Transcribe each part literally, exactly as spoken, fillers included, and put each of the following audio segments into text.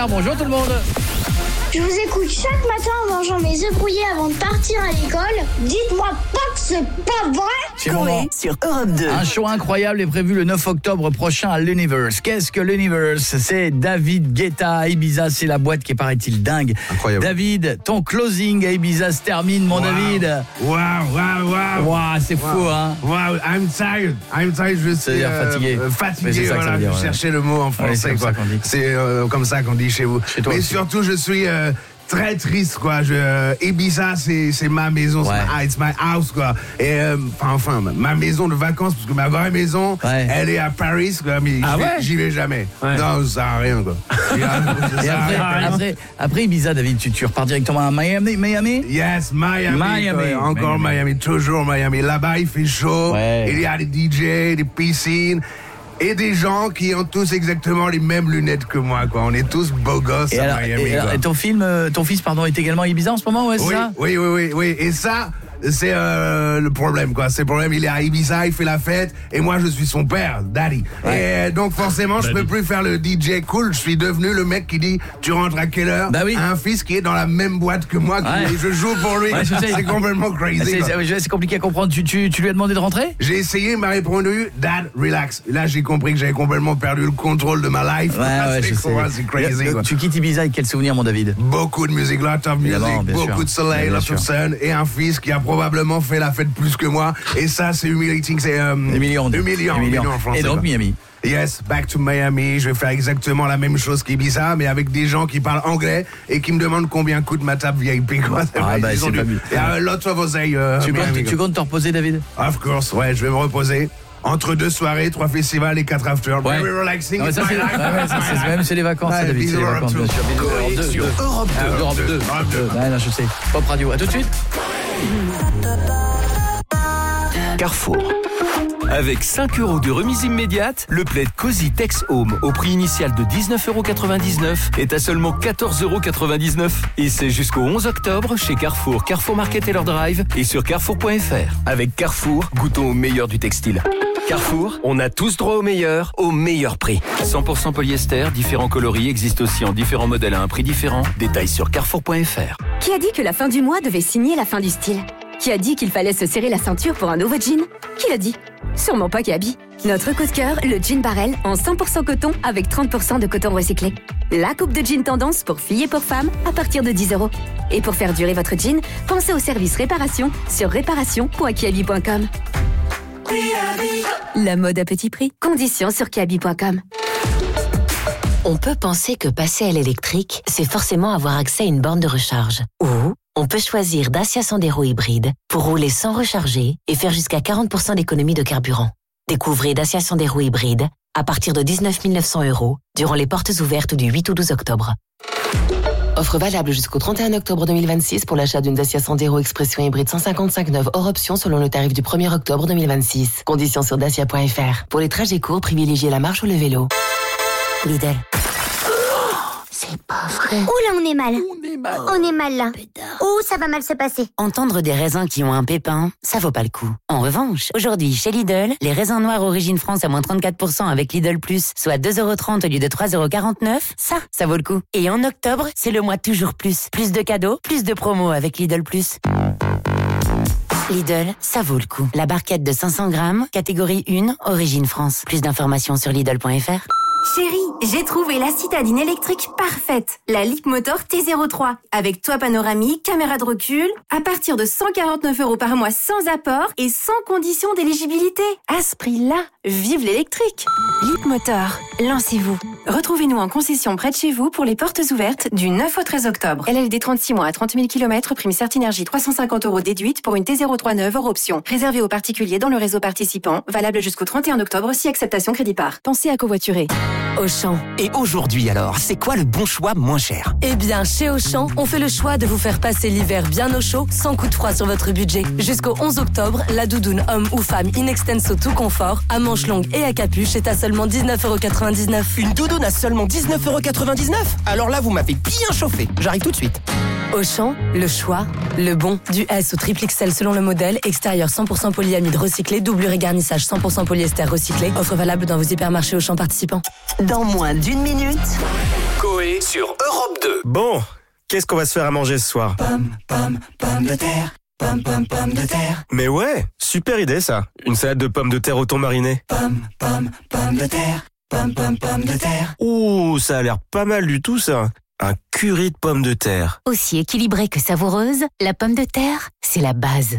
Pierre, bonjour tout le monde. Je vous écoute chaque matin en mangeant mes œufs brouillés avant de partir à l'école. Dites-moi pas que c'est pas vrai. C'est Coé sur Europe deux. Un show incroyable est prévu le neuf octobre prochain à l'Universe. Qu'est-ce que l'Universe? C'est David Guetta à Ibiza. C'est la boîte qui est, paraît-il, dingue. Incroyable. David, ton closing à Ibiza se termine, mon wow. David. Waouh, waouh, waouh. Waouh, c'est wow. fou, hein. Waouh, I'm tired. I'm tired, je suis euh, fatigué. Euh, fatigué, c'est ça voilà. que ça veut dire, Je ouais. cherchais le mot en français, ouais, quoi. C'est euh, comme ça qu'on dit chez vous. Chez toi Mais aussi. surtout, je suis euh, très triste, quoi. Je, euh, Ibiza, c'est, c'est ma maison, ouais. c'est ma, it's my house, quoi. Et euh, enfin, ma maison de vacances, parce que ma vraie maison, ouais. elle est à Paris, quoi. Mais ah j'y, ouais vais, j'y vais jamais. Ouais. Non, ça sert à rien, quoi. Et après, après, après Ibiza, David, tu, tu repars directement à Miami, Miami? Yes, Miami. Miami. Quoi, encore Miami. Miami, toujours Miami. Là-bas, il fait chaud. Ouais. Il y a des D J, des piscines. Et des gens qui ont tous exactement les mêmes lunettes que moi, quoi. On est tous beaux gosses et à alors, Miami. Et, alors, et ton film, ton fils, pardon, est également à Ibiza en ce moment, ouais, c'est oui, ça? Oui, oui, oui, oui. Et ça, c'est euh, le problème, quoi. C'est le problème. Il est à Ibiza, il fait la fête, et moi, je suis son père, Daddy. Ouais. Et donc, forcément, je peux plus faire le D J cool. Je suis devenu le mec qui dit, tu rentres à quelle heure? Bah oui. Un fils qui est dans la même boîte que moi, qui, ouais. et je joue pour lui. Ouais, c'est complètement crazy. C'est, c'est, c'est compliqué à comprendre. Tu, tu, tu lui as demandé de rentrer? J'ai essayé, il m'a répondu, Dad, relax. Là, j'ai compris que j'avais complètement perdu le contrôle de ma life. Ouais, ouais, c'est, je quoi, sais. c'est crazy. Le, quoi. Tu quittes Ibiza avec quel souvenir, mon David? Beaucoup de musique, lot of music, beaucoup sûr. de soleil, lot of sun, et un fils qui a probablement fait la fête plus que moi. Et ça, c'est humiliating, c'est euh, humiliant, humiliant, humiliant en français. Et donc quoi. Miami. Yes, back to Miami. Je vais faire exactement la même chose qu'Ibiza, mais avec des gens qui parlent anglais et qui me demandent combien coûte ma table V I P. Quoi. Ah bah, c'est du... pas mieux. Il y a lot of oseille. Euh, tu, Miami, comptes, tu comptes te reposer, David? Of course, ouais, je vais me reposer. Entre deux soirées, trois festivals et quatre afters. Ouais. Very relaxing. Non, ça, c'est, ouais, ouais, ça, c'est, même c'est les vacances, ouais, ça, David. C'est les vacances, bien sûr. Coé sur Europe deux. Europe deux. Europe deux. Ouais, non, je sais. Pop Radio. À tout de suite. Carrefour. Avec cinq euros de remise immédiate, le plaid Cozy Tex Home au prix initial de dix-neuf euros quatre-vingt-dix-neuf est à seulement quatorze euros quatre-vingt-dix-neuf. Et c'est jusqu'au onze octobre chez Carrefour, Carrefour Market Taylor Drive et sur carrefour point f r. Avec Carrefour, goûtons au meilleur du textile. Carrefour, on a tous droit au meilleur, au meilleur prix. cent pour cent polyester, différents coloris existent aussi en différents modèles à un prix différent. Détails sur carrefour point f r. Qui a dit que la fin du mois devait signer la fin du style? Qui a dit qu'il fallait se serrer la ceinture pour un nouveau jean? Qui l'a dit? Sûrement pas Gabi. Notre coup de cœur, le jean Barrel en cent pour cent coton avec trente pour cent de coton recyclé. La coupe de jean tendance pour filles et pour femmes à partir de dix euros. Et pour faire durer votre jean, pensez au service réparation sur réparation point kiabi point com. La mode à petit prix. Conditions sur kiabi point com. On peut penser que passer à l'électrique, c'est forcément avoir accès à une borne de recharge. Ou on peut choisir Dacia Sandero hybride pour rouler sans recharger et faire jusqu'à quarante pour cent d'économie de carburant. Découvrez Dacia Sandero hybride à partir de dix-neuf mille neuf cents euros durant les portes ouvertes du huit au douze octobre. Offre valable jusqu'au trente et un octobre deux mille vingt-six pour l'achat d'une Dacia Sandero Expression hybride cent cinquante-cinq neuve hors option selon le tarif du premier octobre deux mille vingt-six. Conditions sur dacia point f r. Pour les trajets courts, privilégiez la marche ou le vélo. Lidl. C'est pas vrai. Oula, on est mal. On est mal. On est mal là. Oh, ça va mal se passer. Entendre des raisins qui ont un pépin, ça vaut pas le coup. En revanche, aujourd'hui, chez Lidl, les raisins noirs origine France à moins trente-quatre pour cent avec Lidl Plus, soit deux euros trente au lieu de trois euros quarante-neuf, ça, ça vaut le coup. Et en octobre, c'est le mois toujours plus. Plus de cadeaux, plus de promos avec Lidl Plus. Lidl, ça vaut le coup. La barquette de cinq cents grammes, catégorie un, origine France. Plus d'informations sur lidl point f r. Chérie, j'ai trouvé la citadine électrique parfaite, la Leapmotor T zéro trois, avec toit panoramique, caméra de recul, à partir de cent quarante-neuf euros par mois sans apport et sans condition d'éligibilité. À ce prix-là, vive l'électrique. Leapmotor, lancez-vous. Retrouvez-nous en concession près de chez vous pour les portes ouvertes du neuf au treize octobre. L L D trente-six mois à trente mille kilomètres, prime Certinergie trois cent cinquante euros déduite pour une T zéro trois neuve hors option. Réservé aux particuliers dans le réseau participant, valable jusqu'au trente et un octobre si acceptation crédit par. Pensez à covoiturer. Auchan. Et aujourd'hui alors, c'est quoi le bon choix moins cher? Eh bien, chez Auchan, on fait le choix de vous faire passer l'hiver bien au chaud, sans coup de froid sur votre budget. Jusqu'au onze octobre, la doudoune homme ou femme in extenso tout confort, à manches longues et à capuche est à seulement dix-neuf euros quatre-vingt-dix-neuf. Une doudoune à seulement dix-neuf euros quatre-vingt-dix-neuf? Alors là, vous m'avez bien chauffé. J'arrive tout de suite. Auchan, le choix, le bon. Du S au triple X L selon le modèle, extérieur cent pour cent polyamide recyclé, doublure et garnissage cent pour cent polyester recyclé. Offre valable dans vos hypermarchés Auchan participants. Dans moins d'une minute, Coé sur Europe deux. Bon, qu'est-ce qu'on va se faire à manger ce soir? Pomme, pomme, pomme de terre. Pomme, pomme, pomme de terre. Mais ouais, super idée ça. Une salade de pommes de terre au thon mariné. Pomme, pomme, pomme de terre. Pomme, pomme, pomme de terre. Ouh, ça a l'air pas mal du tout ça. Un curry de pommes de terre. Aussi équilibrée que savoureuse, la pomme de terre, c'est la base.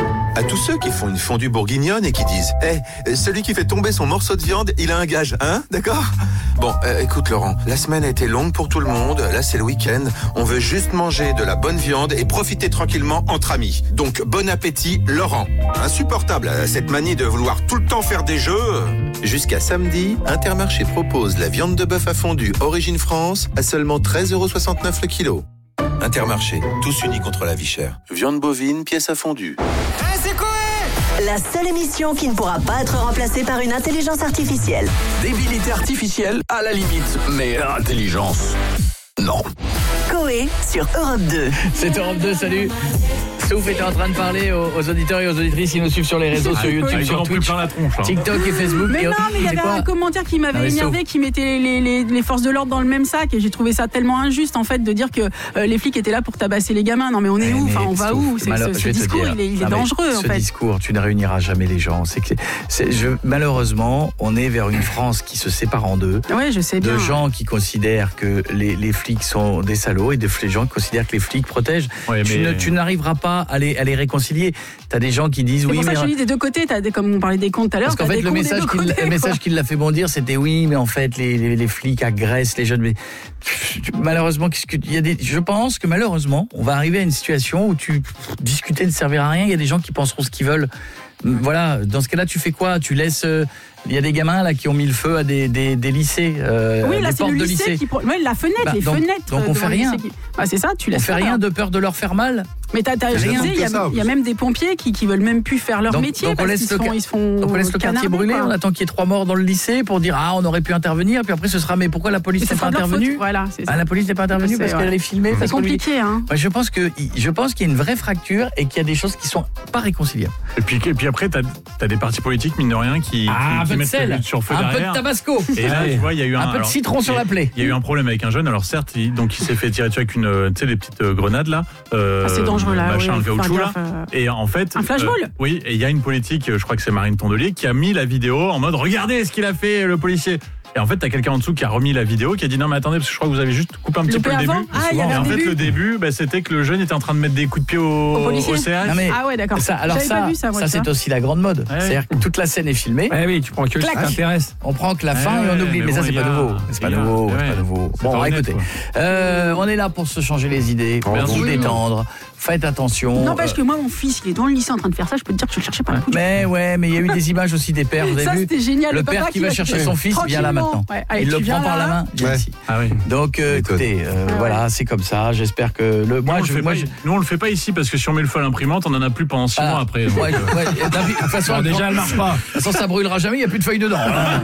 À tous ceux qui font une fondue bourguignonne et qui disent « Eh, hey, celui qui fait tomber son morceau de viande, il a un gage, hein, d'accord ?» Bon, euh, écoute Laurent, la semaine a été longue pour tout le monde, là c'est le week-end, on veut juste manger de la bonne viande et profiter tranquillement entre amis. Donc bon appétit Laurent. Insupportable, cette manie de vouloir tout le temps faire des jeux. Jusqu'à samedi, Intermarché propose la viande de bœuf à fondue Origine France à seulement treize euros soixante-neuf le kilo. Intermarché, tous unis contre la vie chère. Viande bovine, pièce à fondue. Hey, c'est Coé! La seule émission qui ne pourra pas être remplacée par une intelligence artificielle. Débilité artificielle à la limite, mais intelligence, non. Coé sur Europe deux. C'est Europe deux, salut. Souf était en train de parler aux, aux auditeurs et aux auditrices qui nous suivent sur les réseaux, sur YouTube, ah, sur Twitch, la tronche, hein. TikTok et Facebook. Mais et non, mais il y avait quoi un commentaire qui m'avait non, énervé, qui mettait les, les, les forces de l'ordre dans le même sac, et j'ai trouvé ça tellement injuste en fait de dire que euh, les flics étaient là pour tabasser les gamins. Non mais on est mais où Enfin on va où c'est, Malo- Ce, ce discours dire, il est, il est non, dangereux en ce fait. Ce discours, tu ne réuniras jamais les gens. C'est que c'est, je, malheureusement, on est vers une France qui se sépare en deux. Ouais, je sais bien. De gens qui considèrent que les, les flics sont des salauds et de gens qui considèrent que les flics protègent. Ouais, tu, mais... ne, tu n'arriveras pas à les, à les réconcilier. T'as des gens qui disent c'est oui, pour ça mais que je dis des deux côtés. T'as des, comme on parlait des comptes tout à l'heure. Parce qu'en fait, le message, qui, côtés, le message qui l'a fait bondir, c'était oui, mais en fait, les, les, les flics agressent les jeunes. Mais malheureusement, qu'est-ce que, il y a des, je pense que malheureusement, on va arriver à une situation où tu discuter ne servira à rien. Il y a des gens qui penseront ce qu'ils veulent. Voilà, dans ce cas-là, tu fais quoi? Tu laisses. Euh, il y a des gamins là qui ont mis le feu à des, des, des lycées. Euh, oui, là, des c'est portes le de lycée, lycée. qui. Oui, la fenêtre, bah, les donc, fenêtres. Donc on fait rien. Qui... Bah, c'est ça, tu laisses. On fait rien de peur de leur faire mal. Mais t'as, t'as rien. Il y, y a même des pompiers qui, qui veulent même plus faire leur donc, métier donc parce on laisse qu'ils le, font, ils se font. Donc on laisse le quartier brûler. On attend qu'il y ait trois morts dans le lycée pour dire ah on aurait pu intervenir. Puis après ce sera mais pourquoi la police n'est pas intervenue? Voilà, c'est ça. Ah, la police n'est pas intervenue parce qu'elle allait filmer. C'est compliqué, hein. Je pense que je pense qu'il y a une vraie fracture et qu'il y a des choses qui sont pas réconciliables. Et puis et puis après t'as t'as des partis politiques mine de rien qui qui mettent le but sur feu derrière. Un peu de tabasco. Et là tu vois il y a eu un peu de citron sur la plaie. Il y a eu un problème avec un jeune. Alors certes donc il s'est fait tirer dessus avec une tu sais les petites grenades là. C'est dangereux là. Machin le caoutchouc là. Et en fait, un flashball. Euh, oui, et il y a une politique, je crois que c'est Marine Tondelier, qui a mis la vidéo en mode regardez ce qu'il a fait le policier. Et en fait, t'as quelqu'un en dessous qui a remis la vidéo, qui a dit non mais attendez parce que je crois que vous avez juste coupé un petit le peu le avant. début. Ah, il y avait et en un fait, début. le début, bah, c'était que le jeune était en train de mettre des coups de pied au, au, au C H. Non, mais ah ouais, d'accord. Ça, alors J'avais ça, pas vu ça, moi, ça c'est aussi la grande mode. Ouais. C'est-à-dire que toute la scène est filmée. Ouais, oui, tu prends que ce qui t'intéresse. On prend que la fin ouais, et on oublie. mais, mais bon, ça c'est pas a, nouveau. C'est pas nouveau. Ouais, c'est pas nouveau. C'est Bon, pas honnête, écoutez, euh, on est là pour se changer les idées, pour vous détendre. Faites attention. N'empêche que moi, mon fils, il est dans le lycée en train de faire ça. Je peux te dire que je le cherchais pas. Mais ouais, mais il y a eu des images aussi des pères. Vous avez ça, vu c'était génial. le, le père qui va chercher son fils vient là maintenant. Ouais, allez, il le prend là, par la main. Ouais. Ah oui. Donc euh, écoutez, euh, ah, voilà, ouais. c'est comme ça. J'espère que le. Moi, nous, je, on le moi, pas, je... nous on le fait pas ici parce que si on met le feu à l'imprimante, on en a plus pendant six ah, mois après. Donc, ouais, euh... ouais, de toute façon, alors, déjà, elle marche pas. De toute façon, ça brûlera jamais. Il y a plus de feuilles dedans.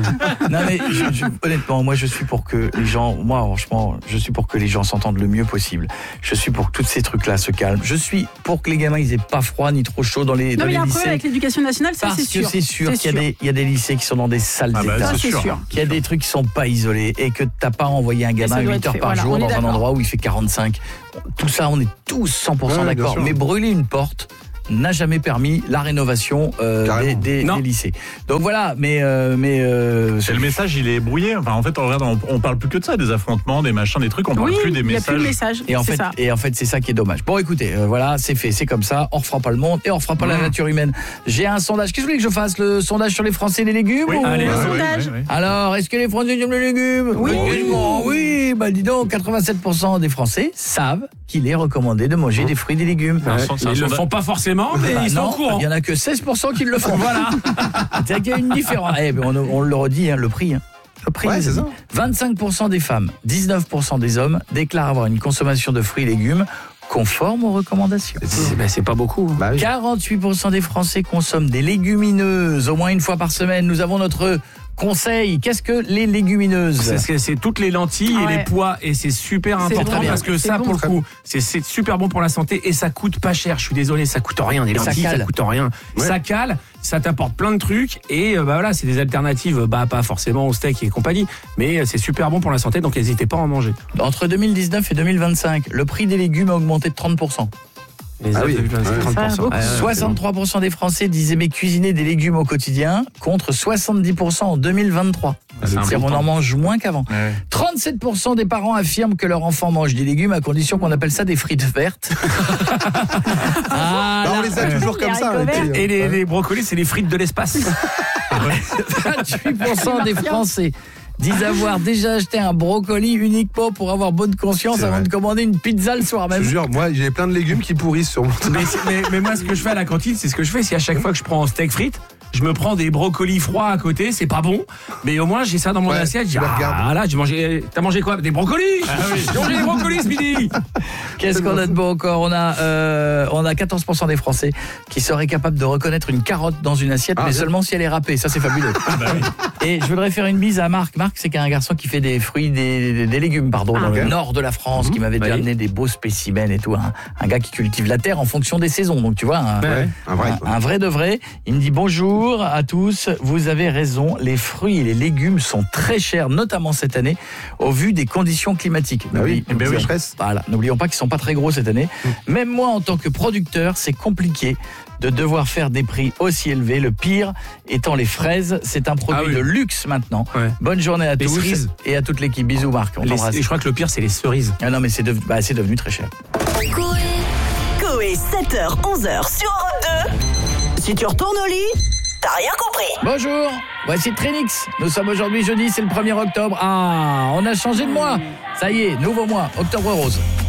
Non mais je, je, honnêtement, moi, je suis pour que les gens, moi, franchement, je suis pour que les gens s'entendent le mieux possible. Je suis pour que tous ces trucs-là se calment. Je suis pour que les gamins, ils aient pas froid ni trop chaud dans les, non, dans mais les lycées. il y a un problème avec l'éducation nationale, ça parce c'est sûr. Parce que c'est sûr qu'il y a, des, il y a des lycées qui sont dans des salles ah d'état. bah, c'est sûr. sûr. Qu'il y a des trucs qui sont pas isolés et que t'as pas envoyé un gamin huit heures fait. par voilà, jour dans d'accord. un endroit où il fait quarante-cinq. Tout ça, on est tous cent pour cent ouais, d'accord. Mais brûler une porte n'a jamais permis la rénovation euh, des, des, des lycées. Donc voilà, mais euh, mais euh, c'est le message, il est brouillé. Enfin, en fait, on regarde, on, on parle plus que de ça, des affrontements, des machins, des trucs. On parle oui, plus des messages. Il y a plus de messages. Et en fait, ça. et en fait, c'est ça qui est dommage. Bon, écoutez, euh, voilà, c'est fait, c'est comme ça. On refera pas le monde et on refera pas mmh. la nature humaine. J'ai un sondage. Qu'est-ce que vous voulez que je fasse, le sondage sur les Français et les légumes oui, ou... allez, le oui, sondage. Oui, oui, oui. Alors, est-ce que les Français aiment les légumes? Oui. Oui, bon, oui. Bah dis donc, quatre-vingt-sept pour cent des Français savent qu'il est recommandé de manger des fruits et des légumes. Ouais. Ils ne le font pas forcément, mais bah, ils sont non, au courant. Il y en a que seize pour cent qui le font. Voilà. C'est qu'il y a une différence. Eh, on, on le redit, hein, le prix. Hein. Le prix, ouais, c'est ça. vingt-cinq pour cent des femmes, dix-neuf pour cent des hommes déclarent avoir une consommation de fruits et légumes conforme aux recommandations. C'est, ben, c'est pas beaucoup. Bah oui. quarante-huit pour cent des Français consomment des légumineuses au moins une fois par semaine. Nous avons notre conseil. Qu'est-ce que les légumineuses? c'est, c'est toutes les lentilles ah ouais. et les pois et c'est super c'est important bon, parce que ça bon, pour le coup c'est, c'est super bon pour la santé et ça coûte pas cher. Je suis désolé, ça coûte rien. Les lentilles ça, ça coûte rien. Ouais. Ça cale. ça t'apporte plein de trucs et euh, bah voilà, c'est des alternatives, bah pas forcément au steak et compagnie, mais c'est super bon pour la santé, donc n'hésitez pas à en manger. Entre deux mille dix-neuf et deux mille vingt-cinq, le prix des légumes a augmenté de trente pour cent. Les ah oui, trente pour cent. Ah, soixante-trois pour cent des Français disaient aimer cuisiner des légumes au quotidien contre soixante-dix pour cent en deux mille vingt-trois. Ah, c'est-à-dire on en mange moins qu'avant. Ouais. trente-sept pour cent des parents affirment que leur enfant mange des légumes à condition qu'on appelle ça des frites vertes. ah, bah, on les a toujours ouais. comme ça. Et les, les brocolis, c'est les frites de l'espace. vingt-huit pour cent des Français disent avoir déjà acheté un brocoli uniquement pour avoir bonne conscience avant de commander une pizza le soir même. Je te jure, moi j'ai plein de légumes qui pourrissent sur mon mais, mais, mais moi ce que je fais à la cantine, c'est ce que je fais, c'est à chaque fois que je prends un steak frites, je me prends des brocolis froids à côté, c'est pas bon, mais au moins j'ai ça dans mon ouais, assiette. Je dis, ah là, j'ai mangé, t'as mangé quoi? Des brocolis? Ah, oui. J'ai mangé des brocolis ce midi. Qu'est-ce qu'on a de beau encore? On a, euh, on a quatorze pour cent des Français qui seraient capables de reconnaître une carotte dans une assiette, ah, mais bien. Seulement si elle est râpée. Ça, c'est fabuleux. Ah, bah oui. Et je voudrais faire une bise à Marc. Marc, c'est un garçon qui fait des fruits, des, des, des légumes, pardon, ah, dans okay. le nord de la France, mmh, qui m'avait déjà oui. amené des beaux spécimens et tout. Un, un gars qui cultive la terre en fonction des saisons. Donc, tu vois, un, ouais, un, vrai, un, un vrai de vrai. Il me dit bonjour à tous. Vous avez raison, les fruits et les légumes sont très chers, notamment cette année, au vu des conditions climatiques. Bah oui, n'oublions, oui. voilà, n'oublions pas qu'ils sont pas très gros cette année. Mmh. Même moi, en tant que producteur, c'est compliqué de devoir faire des prix aussi élevés. Le pire étant les fraises, c'est un produit ah oui. de luxe maintenant. Ouais. Bonne journée à les tous cerises. Et à toute l'équipe. Bisous Marc, on t'embrasse. Et je crois que le pire, c'est les cerises. Ah non, mais c'est, dev... bah, c'est devenu très cher. Coé, sept heures, onze heures sur Europe deux. Si tu retournes au lit, t'as rien compris. Bonjour, voici Trinix. Nous sommes aujourd'hui jeudi, c'est le premier octobre. Ah, on a changé de mois. Ça y est, nouveau mois, octobre rose.